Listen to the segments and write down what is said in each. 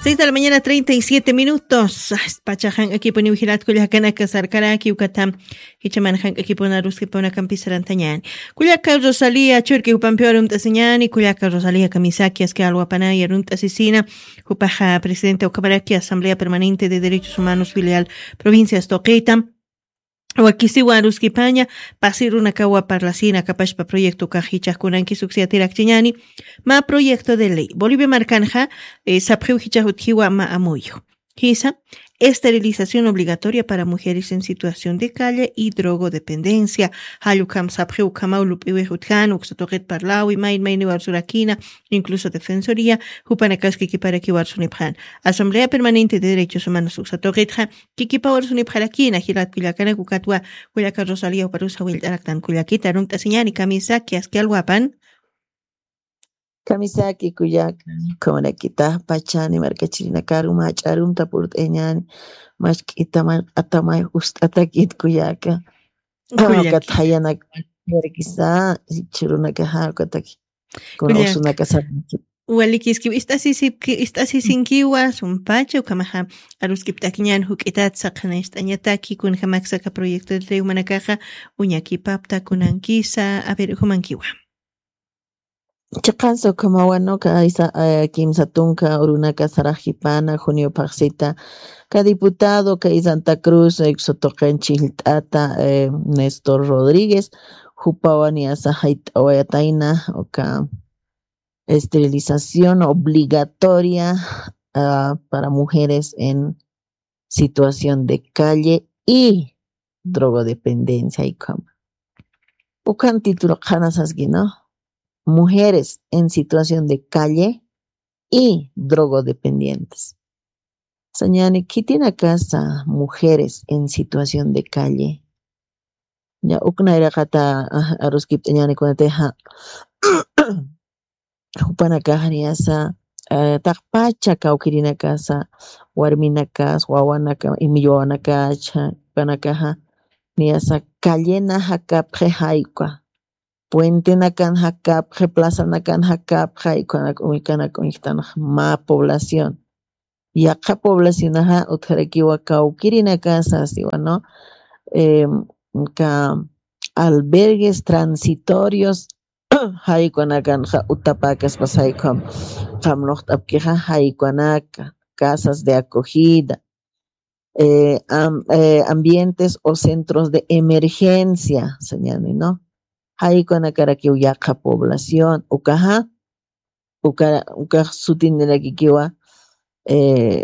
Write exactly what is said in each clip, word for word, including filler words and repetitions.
Seis de la mañana, treinta y siete minutos. Pachajan equipo ni vigilat kuyakana kasarkara kiukatam. Hichamanjan equipo naruski pona campisarantañan. Kuyaka Rosalía churki upampeorum taseñani. Kuyaka Rosalía Kamisaki asque alguapana y arum tasisina. Upaja presidente Okabaraki Asamblea Permanente de Derechos Humanos filial provincias Toqueta. Wakisiwa Ruskipaña, pasiruna kawa parlacina capachpa proyecto kajichas kunanki suxiatirak chiñani, ma proyecto de ley. Bolivia marcanja, eh, sapriu hichahutjiwa ma amuyo. Hisa, esterilización obligatoria para mujeres en situación de calle y drogodependencia. Hayukam sapriu kamaulup iwehutjan, uxotoket parlawi, main maini warsurakina, incluso defensoría, hupanakaski kiparaki warsunipjan. Asamblea Permanente de Derechos Humanos uxotoketja, kikipa warsunipjarakina, hilat kuyakana kukatwa, kuyaka Rosalía uparusa wiltaraktan kuyakita, runta señani kamisaki askealwapan. Kamisaki kuyaka komonakita pachani markachirina karu macharum tapurteñani mashkita atamay ustatakit kuyaka kat hayana yerkisa chirunaka hakataki con usunaka sabki Walikiski istasisip istasisinkiwa sumpacho kamaha aruskiptakiñan hukitat saqnest añataki kun hamaksaka proyecto de ley manakaja uñaki papta kunankisa a ver humankiwa. Chaqanso kamawano ka isa kimsa tunka urunaka sarajipana junio paxita ka diputado ka Santa Cruz exotoqenchil tata eh, Néstor Rodríguez jupawani asa haitawayataina oka esterilización obligatoria uh, para mujeres en situación de calle y drogodependencia y como ukan título kanasasgi, ¿no? Mujeres en situación de calle y drogodependientes. Sañani, ¿qué tiene casa mujeres en situación de calle? Ya ukna era kata aruskip teñani kunateja upana kahaniasa takpacha kaukirina casa warmina casa wawanaka imiyowanaka cha panakaja niasa callena hakapje haikwa Puente nakan hakapje, plaza nakan hakapje, y con con ma población. Y acá población ha utjarekiwa kaukirina casa, ¿sí o no? Eh, ka albergues transitorios, haikuanakan ha utapakas pasaikom, hamlocht apkeja haikuanaka, casas de acogida, eh, am, eh, ambientes o centros de emergencia, señalé, ¿no? Haikona karaki uyaka población ukaha uka uka sutinerakikiwa eh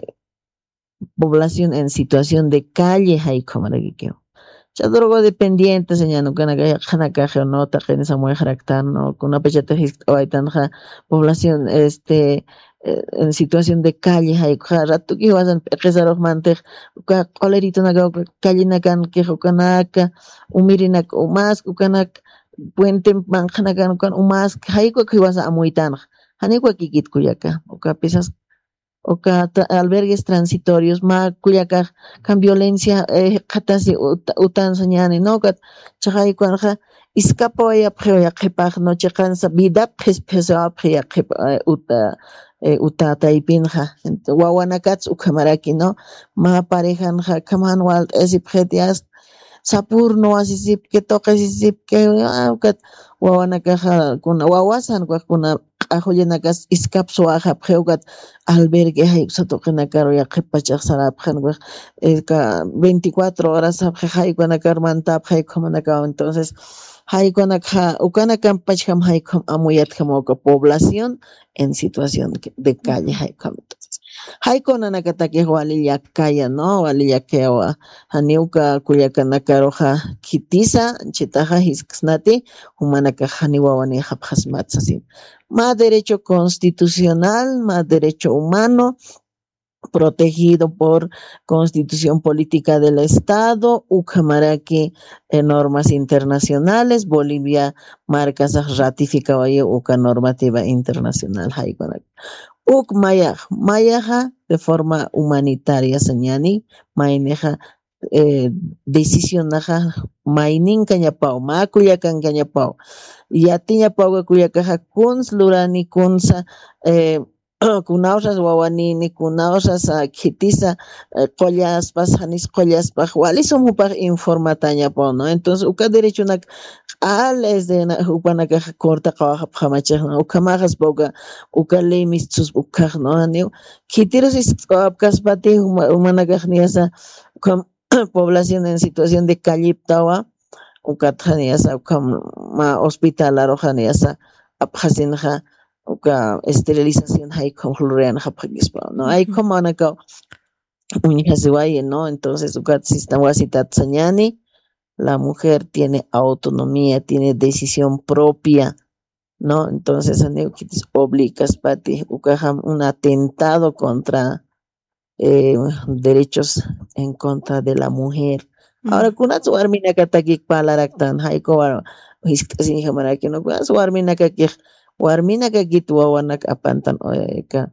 población en situación de calle haikomarakikio cha drogodependiente señano kana kana kaje no ta gen esa mujer actano con una pechata histoaitanja población este eh, en situación de calle haikha ratu ki wasan pesarok mante uka colerito naga calle nakan ke hokanaka umirina umas ukanak puente manjanakan kan umas haiko kiwasa amuitan hanikwa kikit kuyaka oka pesas oka tra, albergues transitorios ma kuyaka kan violencia eh katasi utan sañani no kat chai kwanja iskapa ya prea qepaq no chiqansa vida pes pesa prea qep uta uta taipinja wawanakats ukamaraki no ma parejanja kaman wal esi pretias sapurno asisip que toca asisip que kat wawanakaja kuna wawasan kwa kuna ajoyenakas iskapso aja preugat albergue hay sotokena karo ya qepachaq sarap khanwa ka veinticuatro horas hay kuna karmanta hay komanaka entonces hay kuna ukana kampacham hay kom amuyat como población en situación de calle hay como hay con anakatake walilla kaya no walilla kewa haniuka kuyakana karoja kitisa chitaja hisknati humanaka haniwa wani habhasmatsasin más derecho constitucional, más derecho humano protegido por Constitución Política del Estado, ukamaraki en normas internacionales, Bolivia marca ratifica hoy uka normativa internacional haikona. Uk maya, mayaja de forma humanitaria señani, maineja eh, decisión naja mainin cañapao, macuyacan cañapao, y atiña pau kuyakaja kuns lurani kunsa eh, kunawsas wawanini kunawsas kitisa qollaspas hanis qollaspas walisumupaq informataña po, ¿no? Entonces uka derechonak ales de upanaka corta qawaqa phamachaqna ukamajas boga uka lemis sus ukaq, ¿no? Ani kitiros kaspati humanakaq niasa población en situación de calliptawa ukatqa niasa ukama hospitalaro niasa aphasinqa uka esterilización haykom floriana hapakispa, ¿no? Hay como anaka unihasiwaye, ¿no? Entonces uka sistema wasita tsañani, la mujer tiene autonomía, tiene decisión propia, ¿no? Entonces aneukitis obligas pati uka un atentado contra eh, derechos en contra de la mujer. Ahora kunat warmina katakik palaraktan hayko war hiskasin hamaraki no kunas warmina kakik warmina kakit wawanak apantan ka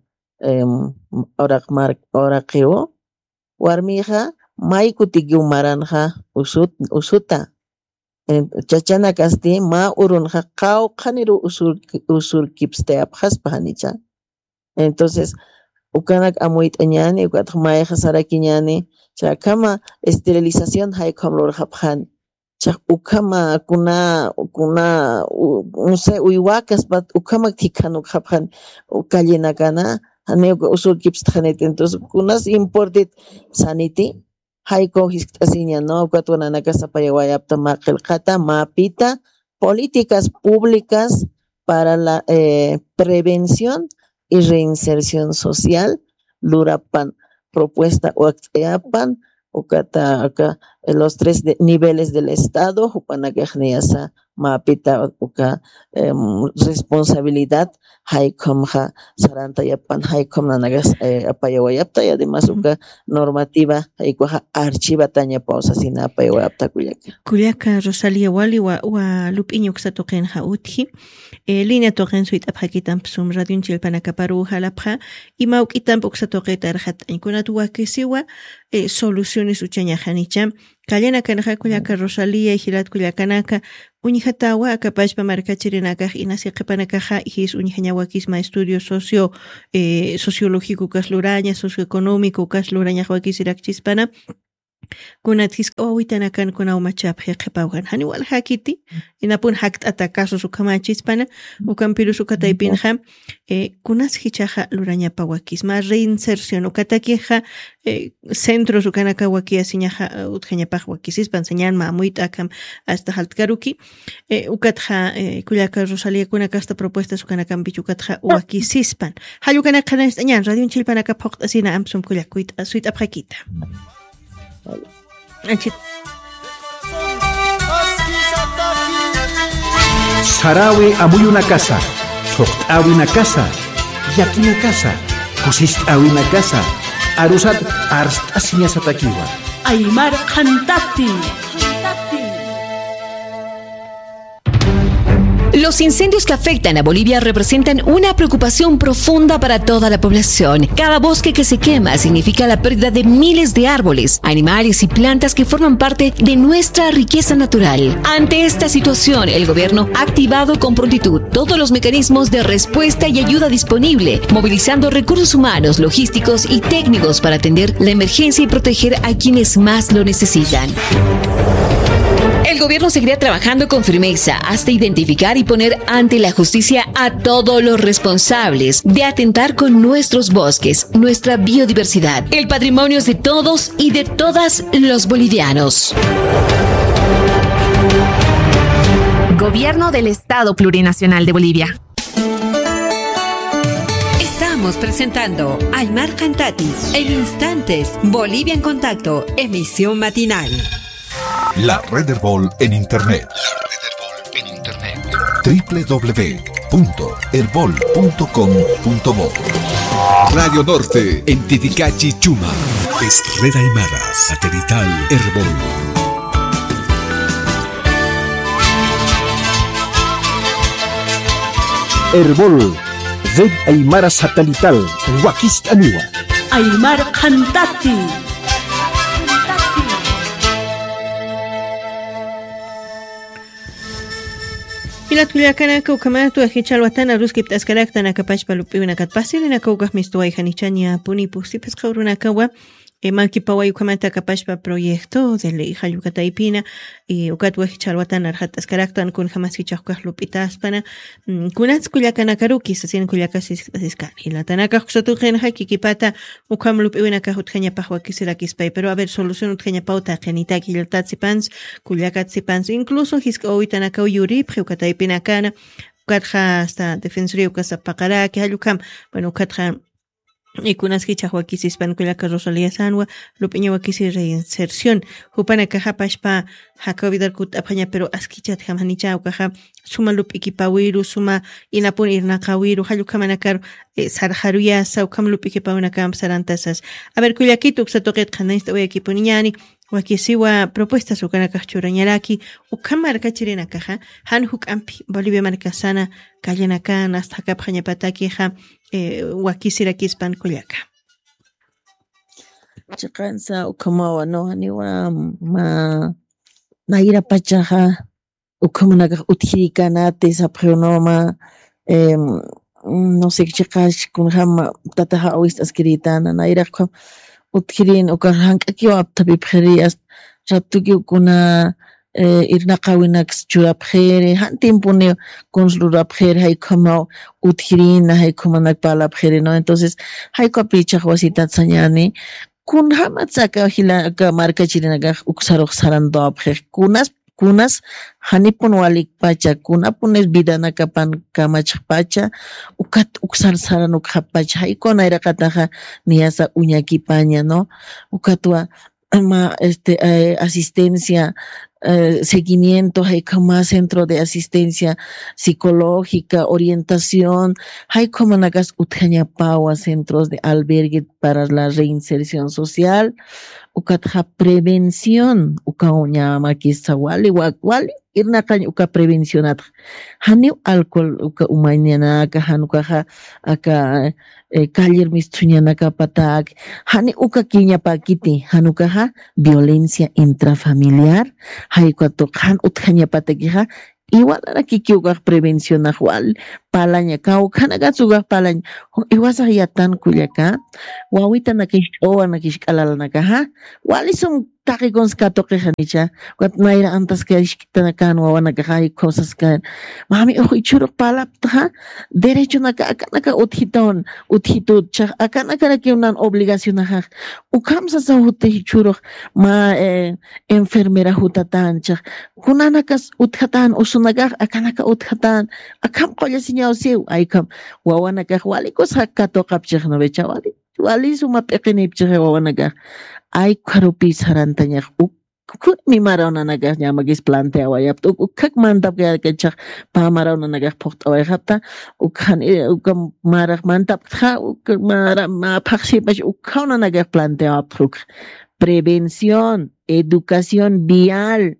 em orak mar orakeo warmija mayku tigumaranja usut usuta chachana kasti ma urunja qaw qaniru usul usul kipste abhaspa hanicha. Entonces ukanak amuit añani ukat mayja sarakiñani chakama esterilización haykom lorjaphan chak ukama kuna kuna no sé uywakas bat ukama tikanu khaphan ukallena kana ane usul kips thanet. Entonces kunas imported sanity hayko hiskasiña no ukatuna nakasapayawayapta maqilqata mapita políticas públicas para la eh, prevención y reinserción social lurapan propuesta o actapan o kata acá los tres de, niveles del Estado hupanakajniasa mapita uka eh, responsabilidad haykomja saranta yapan haykom nanagas eh, apayawayapta y además uka normativa haykoja archiva taña pausa sina apayawayapta kuyaka kuyaka Rosalía wali wa wa lupiño ksatoqen ha uthi eh, línea toqen suit aphakitam psum radio chilpanakaparu halapha y maukitam ksatoqetar hat inkunatu wakesiwa eh, soluciones uchaña hanicham kallena kanaka kuyaka Rosalía hirat kuyakanaka unijatawa kapashpa markachirinakaj inasiqipanakaja his unijañawakisma estudio socio eh, sociológico kasluraña socioeconómico kasluraña wakisirakchispana kunatis awitanakan kuna umachap heqepawgan hani wal hakiti inapun hakt atakaso sukamachispana ukampiru sukataipinja eh, kunas hichaja luraña pawakisma reinserción ukatakeja eh, centro sukanaka wakia siñaja utjaña pawakisispan señal mamuit akam hasta haltkaruki eh, ukatja eh, kuyaka Rosalía kunaka esta propuesta sukanakam bichukatja wakisispan hayukana kana estañan radio chilpanaka pawt asina amsum kuyakuit asuit aprakita. Sarawi amuy una casa, Choktawi una casa, Yaki una casa, Kusishtawi una casa, Arusat Arstasiña Satakiwa. Aymar Khantati. Los incendios que afectan a Bolivia representan una preocupación profunda para toda la población. Cada bosque que se quema significa la pérdida de miles de árboles, animales y plantas que forman parte de nuestra riqueza natural. Ante esta situación, el gobierno ha activado con prontitud todos los mecanismos de respuesta y ayuda disponible, movilizando recursos humanos, logísticos y técnicos para atender la emergencia y proteger a quienes más lo necesitan. El gobierno seguirá trabajando con firmeza hasta identificar y poner ante la justicia a todos los responsables de atentar con nuestros bosques, nuestra biodiversidad. El patrimonio es de todos y de todas los bolivianos. Gobierno del Estado Plurinacional de Bolivia. Estamos presentando Aymar Khantati en instantes. Bolivia en contacto, emisión matinal. La Red Herbol en Internet. La Red Herbol en Internet. doble u doble u doble u punto herbol punto com punto bo. Radio Norte en Titicachi, Chuma. Es Red Aymara Satelital Herbol. Herbol, Red Aymara Satelital, Wakist Aniwa. Aymar Khantati. Ilat kuliakanaka ukamatu ahichal watana ruski ptaskalakta kapashpa lupiwinakat pasirinaka ukah mistuay hanichania puni pusipas kaurunakawa e malkipawayu kamata kapashpa proyecto de ley hayukataipina y ukatwa hichal watana arhatas karaktan kun jamás hichakukah lupitaspana kunats kuliakanakaruki sasin kuliakasis asiskan ilatanaka kusatujen hakikipata ukam lupiwinaka hutjanya pahwa kisirakispai pero a ver solución utjanya pauta genita kiltatsipans kuliakatsipans incluso hiska oitanaka uyuri ukataipina kana ukatja hasta defensoría ukasapakara que hayukam bueno ukatja y kunas kichahwakisis pankulaka Rosalía Sanwa lupiña wakisi reinserción hupana kaha pashpa hakavidar kut apaña pero askichat hamanicha ukaha suma lup ikipawiru suma inapun irnaqawiru halukamanakar sarharuya saukam lup ikipawinakam sarantasas a ver kuyakitu ksatoqet khanista uyakipuniñani wakisiwa propuestas ukanakah churañaraki ukamar kachirinakaha han hukampi Bolivia markasana kallenakan hasta hakaphaña patakiha eh, wakisirakispan kullaka chiqansa ukamawa no haniwa ma naira pachaja ukamanaka uthirikanate saprionoma eh, no sé chiqash kunhama tataha awist askiritana naira utkirin ukarhank'akiwa aptabipqhiriyas ratuki ukuna eh, irnaqawinaks churapqhiri hantimpuni consulurapqhiri haykama utkirina haykumanak palapqhiri no entonces haykapi chaq wasita tsañani kunhama tsaka hilaka markachirinakaq uksaruq sarandawapqhiri kunas kunas hanipun walik pacha kunapunes vidanaka pan kamachaq pacha ukat uksar saranukqa pacha haykuna iraqataqa niyasa uñakipaña no ukatwa ama este eh, asistencia eh, seguimiento haykama centro de asistencia psicológica orientación haykamaнаkas utqañapawa centros de albergue para la reinserción social ukatja prevención uka uñama kisa wali wali irnaqañ uka prevencionat hani alcohol uka umañanaka hanukaja aka eh, kaller mistruñanaka patak hani uka kiñapakiti hanukaja violencia intrafamiliar haykatu han utqañapatakija igual ara kikiuqaq prevención wal palaña kawkhanaka tsuqaq palaña iwasaq yatan kullaka wawita nakish owa nakish k'alalanakaja walisun taqikons katuqijanicha wat mayra antas que ishkitana kan wawanakaja hay cosas kan mami ojo ichuruq palaptaja derecho naka akanaka uthiton uthitut chaq akanaka kiunan obligación aja ukamsa sawute ichuruq ma eh, enfermera hutatan chaq kunanakas uthatan usunakaq akanaka uthatan akam qollasiñaw siw aykam wawanakaq walikos hakatoqapchaq no bechawali wali suma peqinipchaq wawanakaq ay karupi sarantañaq ukuk mimarawnanakaq ñamagis planteawayapta ukak mantapkayachaq pamarawnanakaq puqt'awayqapta ukhan uka maraq mantapqa uka mara mapaqsipash ukhawnanakaq planteawaptaq prevención educación vial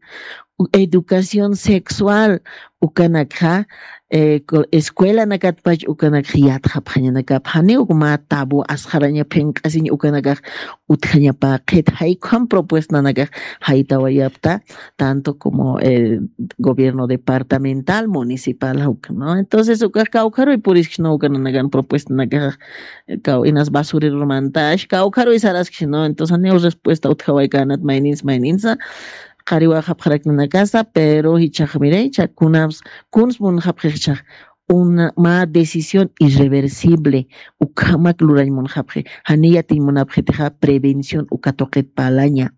educación sexual ukanakqa eh, escuela nakatpach ukanakqa yatqaphañanakaq hani ukma tabu asqaraña phenq'asiña ukanakaq utqañapa qhet haykwan propuestanakaq haytawayapta tanto como el gobierno departamental municipal no entonces ukaq kawqaruy purishno ukananakan propuestanakaq kaw inas basurirmantash kawqaruy saraskich no entonces neu respuesta utqawaykanat maynins mayninsa qariwa hapqaraknana casa pero hichaq mirey chaq kunas kuns mun hapqichaq una ma decisión irreversible ukamak luray mun hapqi haniyati mun hapqitiqa prevención ukatoqet palaña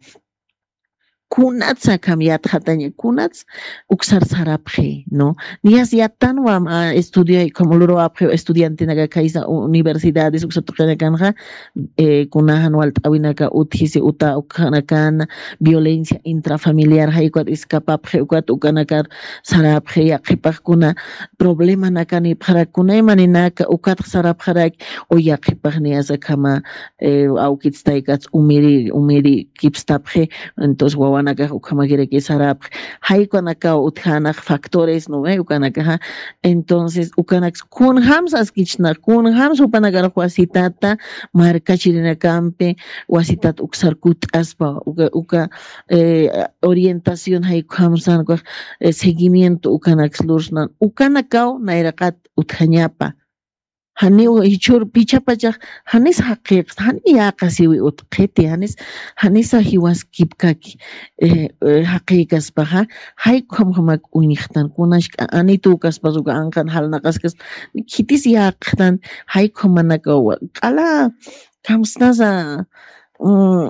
kunats kamiyat khataña kunats uksar sarapqi no nias yatanwa estudio como luro apqi estudiante naga kaisa universidades uksatoqena kanja eh kunahan walt'awinaka uthisi uta ukanakan violencia intrafamiliar haykwat iskapapqi ukat ukanaka sarapqi yaqipaqkuna problema nakani pharakuna imaninaka ukat sarapqarak o yaqipaq niasa kama eh awkitstaykats umiri umiri kipstapqi entonces wawan wawanaka ukamagira que sarap hay kanaka uthanak factores no ve ukanaka entonces ukanak kun hamsas kichna kun hams upanagar wasitata marca chirina campe wasitat uksarkut aspa uka uka eh, orientación hay hamsan eh, seguimiento ukanak slursnan ukanakao nairakat uthañapa hani hichur pichapachaq hanis haqiq hani yaqasiwi utqiti hanis hanisa hiwas kipkaki eh, eh, haqiqaspaqa hayqhamhamak uñiqtan kunashqa anituqaspas uka anqan halnaqasqas kitis yaqtan hayqhamanaka qala kamsnasa um,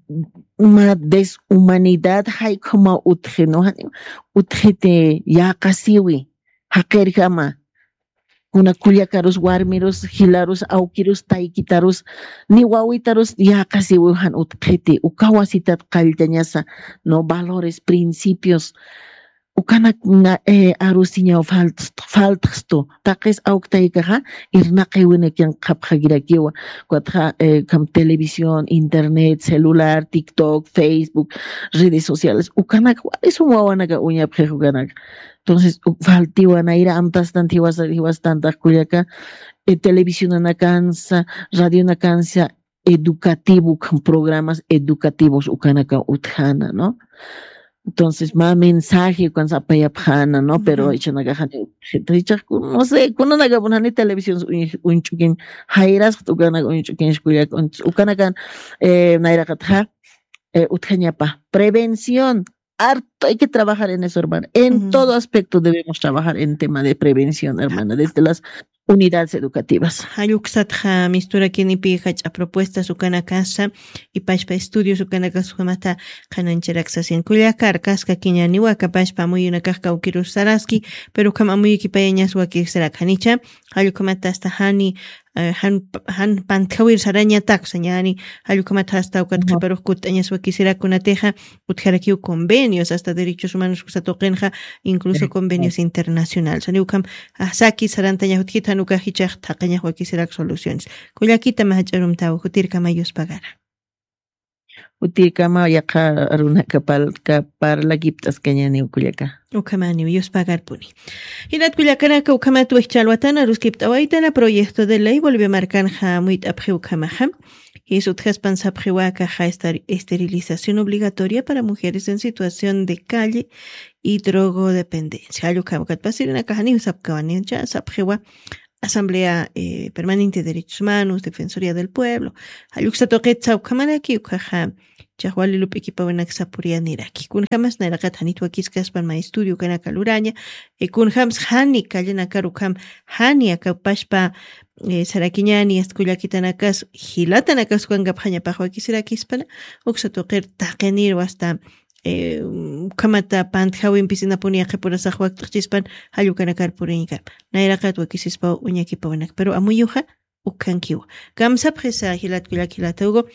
una deshumanidad hayqhama utqino hani utqiti yaqasiwi haqirqama una kuyakarus warmirus hilarus aukirus taikitarus ni wawitarus ya casi wuhan utqiti ukawasitat qaltañasa no valores principios ukanak na eh, arusiña faltsto taqis auktaikaja irnaqiwinikian qapqagirakiwa kuatqa eh, kam televisión internet celular tiktok facebook redes sociales ukanak es un wawanaka uñapqi ukanak. Entonces, faltiwan aira amtas tantiwas riwas tantas kuyaka eh, televisión anakansa, radio anakansa educativo con programas educativos ukanaka uthana, ¿no? Entonces, más mensaje cuando se apaya pjana, ¿no? Pero hecho nagaja no sé, cuando naga bunani televisión unchukin jairas ukana unchukin kuyak ukanakan eh naira katha eh uthanyapa prevención. Harto, hay que trabajar en eso, hermana. En uh-huh. todo aspecto debemos trabajar en tema de prevención, hermana, desde las unidades educativas. Hayuksatja mistura kini pihach a propuestas ukana casa y pashpa estudios ukana casa mata kanancheraxasin kuliakar kaska kiñani waka pashpa muy una kaska ukiru saraski pero kama muy kipayeñas waki será kanicha hayukamata hasta hani han han pantkawir saraña taxa yani hayukamata hasta ukat pero kutañas waki será kunateja utjarakiu convenios hasta derechos humanos kusatoqenja incluso convenios internacionales hayukam asaki sarantaña utkita nuka hichaq taqaña wakisirak soluciones kullakita mahacharum taw hutirkama yuspagara hutirkama yaqa arunaka palka parla giptas kañani kullaka ukamani yuspagar puni hinat kullakanaka ukama tuichalwatana ruskiptawaitana proyecto de ley volvió a marcar ja muy apje ukamaha y su trespan sapjiwaka ja esterilización obligatoria para mujeres en situación de calle y drogodependencia ayukamukat pasirina kahani sapkawani ya sapjiwa Asamblea eh, Permanente de Derechos Humanos, Defensoría del Pueblo, Ayuxatoquetza, Ucamaraki, Ucaja, Chahuali Lupiquipa, Unaxapuria, Niraki, Kunhamas, Narakat, Hanito Akiskas, Palma Estudio, Canacaluraña, e Kunhams, Hani, Kalena Karukam, Hani, Acapashpa, Saraquiñani, Escuyaquitanakas, Gilatanakas, Juangapjaña, Pajuaquisiraquispana, Uxatoquer, Takenir, hasta. Eh, kamata pantjawin pisina punia que por esa juak chispan hayukanakar purinka nairakat wakisispa uñakipa wanak pero amuyuja ukankiwa kamsa presa hilat kulakilatugo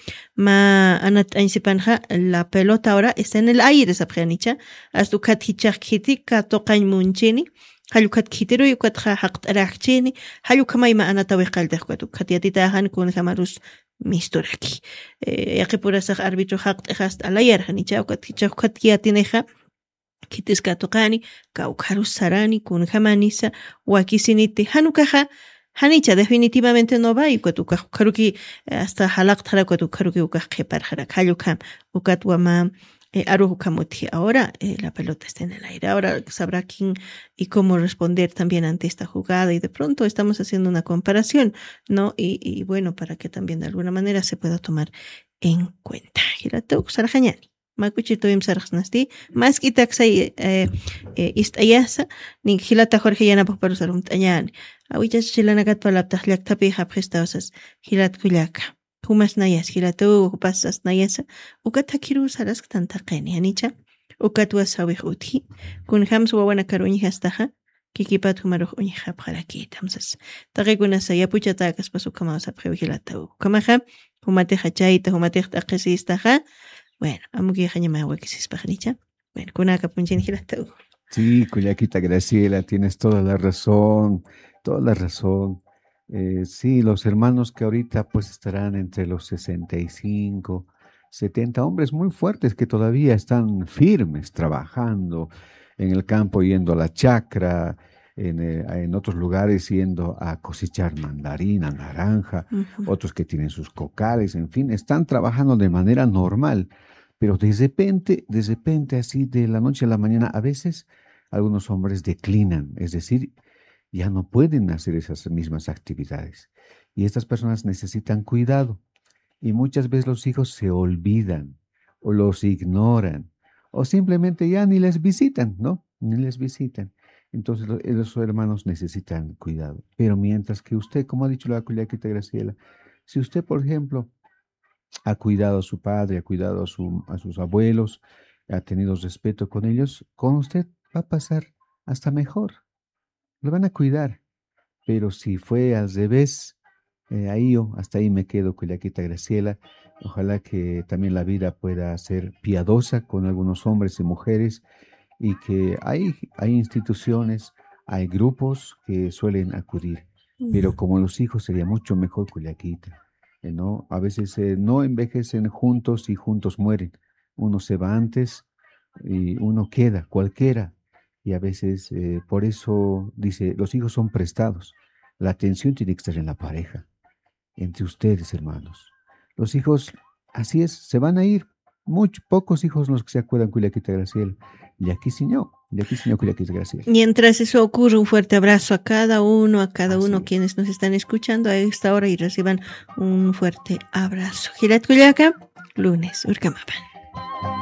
ma anat ainsipanja la pelota ahora está en el aire esa prenicha hasta kathichak khitika toqañ munchini hayukat khitero yukat haqt arachini hayukamay ma anatawi qaldeqatu khatiatita han kun kamarus misturaki eh yaqi purasaq arbitro haqt hasta alayar hanicha ukat kichaqat yatineja kitiska toqani kaukarus sarani kun kamanisa wakisiniti hanukaja hanicha definitivamente no va y kutu karuki hasta halaq thara kutu karuki ukaj qepar khara khayukam ukat wama Eh, Arujo Kamuti. Ahora eh, la pelota está en el aire. Ahora sabrá quién y cómo responder también ante esta jugada. Y de pronto estamos haciendo una comparación, ¿no? Y, y bueno, para que también de alguna manera se pueda tomar en cuenta. Giratuk Sarajanyani. Makuchito im Sarajnasti. Más quitaxay istayasa. Ni Gilata Jorge Yana Paparo Sarumtayani. Awichas Chilanagat Palapta Yaktapi Haprestaosas. Gilat Kuyaka. Humas nayas hilatu pasas nayasa ukatakiru saras tantaqeni anicha ukatwa sawih uthi kun hams wawana karuñi hastaja kikipat humaruj uñija pharaki tamsas taqikuna sayapucha takas pasukama sapje hilatu kamaja humate hachaita humate taqisistaja bueno amuki hañama wakisis pajnicha bueno kunaka punchin hilatu. Sí, Kullakita Graciela, tienes toda la razón, toda la razón. Eh, sí, los hermanos que ahorita pues estarán entre los sesenta y cinco, setenta hombres muy fuertes que todavía están firmes, trabajando en el campo, yendo a la chacra, en, eh, en otros lugares yendo a cosechar mandarina, naranja, uh-huh. otros que tienen sus cocales, en fin, están trabajando de manera normal, pero de repente, de repente, así de la noche a la mañana, a veces algunos hombres declinan, es decir, ya no pueden hacer esas mismas actividades. Y estas personas necesitan cuidado. Y muchas veces los hijos se olvidan o los ignoran o simplemente ya ni les visitan, ¿no? Ni les visitan. Entonces los, los hermanos necesitan cuidado. Pero mientras que usted, como ha dicho la Culiaquita Graciela, si usted, por ejemplo, ha cuidado a su padre, ha cuidado a, su, a sus abuelos, ha tenido respeto con ellos, con usted va a pasar hasta mejor. Le van a cuidar. Pero si fue al revés, eh, ahí yo, hasta ahí me quedo, Culiaquita Graciela. Ojalá que también la vida pueda ser piadosa con algunos hombres y mujeres y que hay, hay instituciones, hay grupos que suelen acudir. Pero como los hijos sería mucho mejor, Culiaquita, eh, ¿no? A veces eh, no envejecen juntos y juntos mueren. Uno se va antes y uno queda, cualquiera. Y a veces, eh, por eso dice, los hijos son prestados. La atención tiene que estar en la pareja, entre ustedes, hermanos. Los hijos, así es, se van a ir. Muchos, pocos hijos los que se acuerdan, Culiaquita Graciela. Y aquí sí no, y aquí sí no, Culiaquita Graciela. Mientras eso ocurre, un fuerte abrazo a cada uno, a cada así uno es. Quienes nos están escuchando a esta hora y reciban un fuerte abrazo. Girat Culiaca, lunes, Urcamapan.